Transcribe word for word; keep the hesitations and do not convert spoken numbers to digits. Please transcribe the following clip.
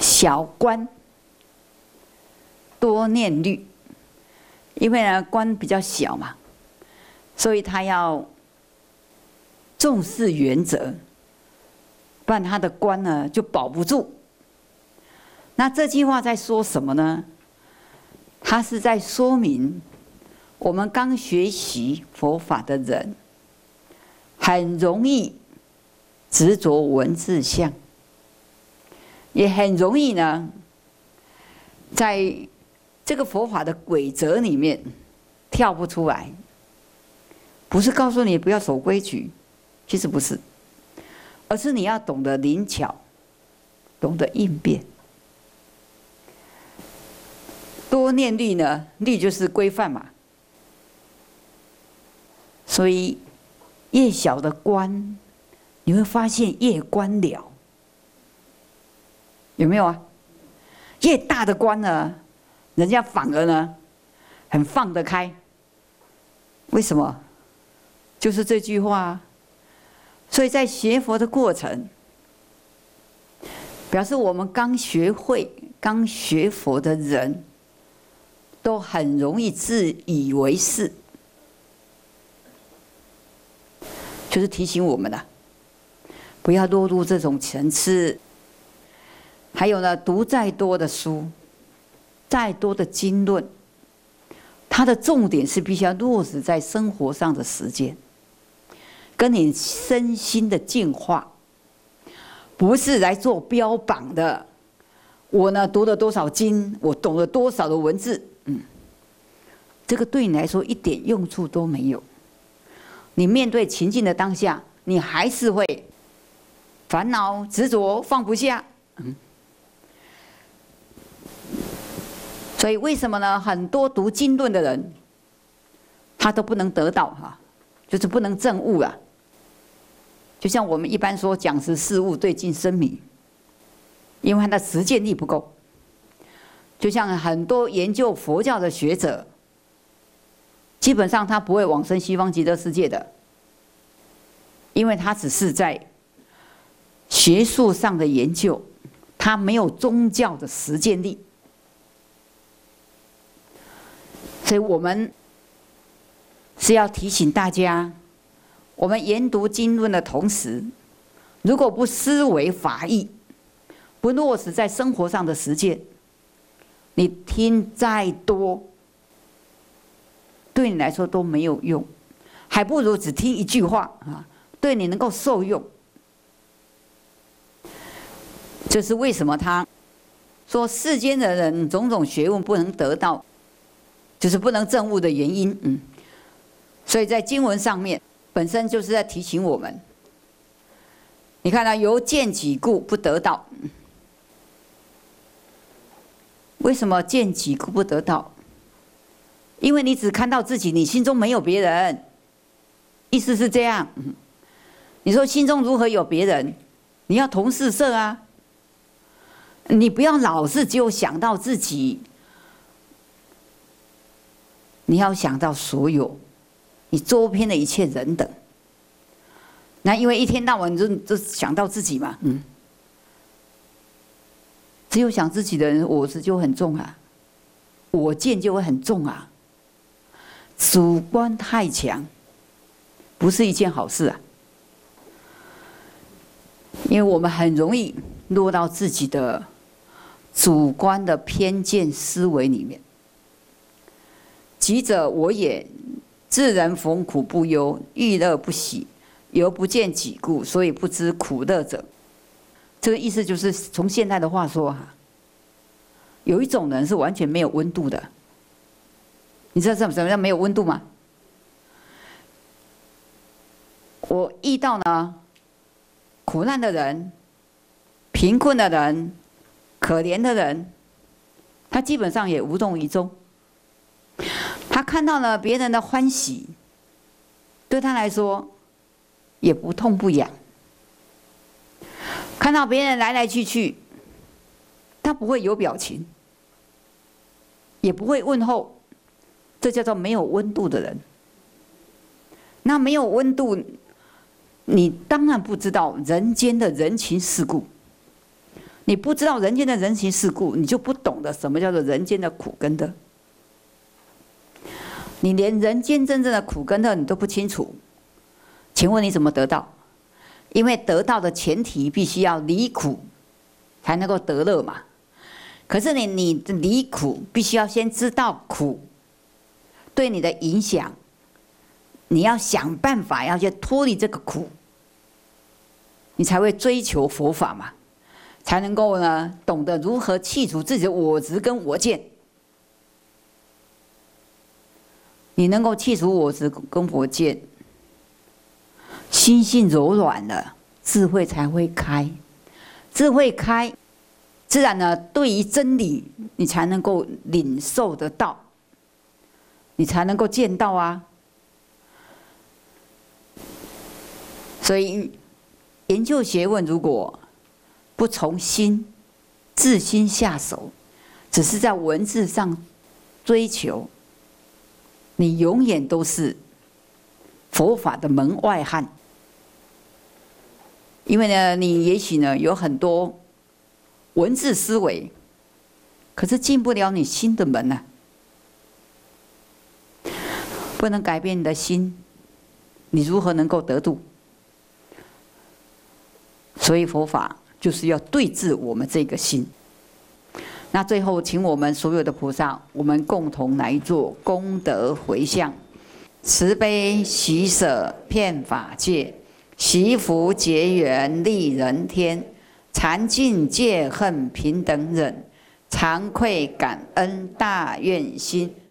小观，多念虑。因为呢，观比较小嘛，所以他要重视原则，不然他的观呢就保不住。那这句话在说什么呢？他是在说明我们刚学习佛法的人，很容易执着文字相，也很容易呢，在这个佛法的规则里面跳不出来。不是告诉你不要守规矩，其实不是，而是你要懂得灵巧，懂得应变。多念虑呢，虑就是规范嘛，所以越小的观，你会发现越观了，有没有啊？越大的观呢，人家反而呢很放得开。为什么？就是这句话。所以在学佛的过程，表示我们刚学会、刚学佛的人，都很容易自以为是，就是提醒我们了，不要落入这种层次。还有呢，读再多的书，再多的经论，它的重点是必须要落实在生活上的实践，跟你身心的净化，不是来做标榜的。我呢读了多少经，我懂了多少的文字，嗯，这个对你来说一点用处都没有。你面对情境的当下，你还是会烦恼、执着、放不下，嗯。所以为什么呢？很多读经论的人，他都不能得到哈，就是不能证悟啊。就像我们一般说讲识事物，对境生迷，因为他的实践力不够。就像很多研究佛教的学者，基本上他不会往生西方极乐世界的，因为他只是在学术上的研究，他没有宗教的实践力。所以我们是要提醒大家，我们研读经论的同时，如果不思维法义，不落实在生活上的实践，你听再多，对你来说都没有用，还不如只听一句话啊，对你能够受用。这是为什么他说世间的人种种学问不能得到，就是不能证悟的原因。嗯，所以在经文上面本身就是在提醒我们。你看啊，由见己故不得道。为什么见己故不得道？因为你只看到自己，你心中没有别人。意思是这样。你说心中如何有别人？你要同事摄啊。你不要老是只有想到自己，你要想到所有你周边的一切人等。那因为一天到晚就就想到自己嘛，嗯，只有想自己的人，我执就很重啊，我见就会很重啊，主观太强，不是一件好事啊。因为我们很容易落到自己的主观的偏见思维里面。己者我也，自然逢苦不忧，遇乐不喜，犹不见己故，所以不知苦乐者。这个意思就是从现代的话说哈，有一种人是完全没有温度的。你知道什么什么叫没有温度吗？我遇到呢苦难的人、贫困的人、可怜的人，他基本上也无动于衷。他看到了别人的欢喜，对他来说也不痛不痒。看到别人来来去去，他不会有表情，也不会问候，这叫做没有温度的人。那没有温度，你当然不知道人间的人情世故。 你不知道人间的人情世故，你就不懂得什么叫做人间的苦跟乐。你连人间真正的苦跟乐你都不清楚，请问你怎么得到？因为得到的前提必须要离苦，才能够得乐嘛。可是你你离苦，必须要先知道苦对你的影响，你要想办法要去脱离这个苦，你才会追求佛法嘛，才能够呢懂得如何去除自己的我执跟我见。你能够去除我执跟我见，心性柔软了，智慧才会开。智慧开，自然呢，对于真理，你才能够领受得到，你才能够见到啊。所以，研究学问如果不从心、自心下手，只是在文字上追求，你永远都是佛法的门外汉。因为呢，你也许呢有很多文字思维，可是进不了你心的门啊，不能改变你的心，你如何能够得度？所以佛法就是要对治我们这个心。那最后，请我们所有的菩萨，我们共同来做功德回向，慈悲喜舍遍法界，惜福结缘利人天，禅净戒恨平等忍，惭愧感恩大愿心，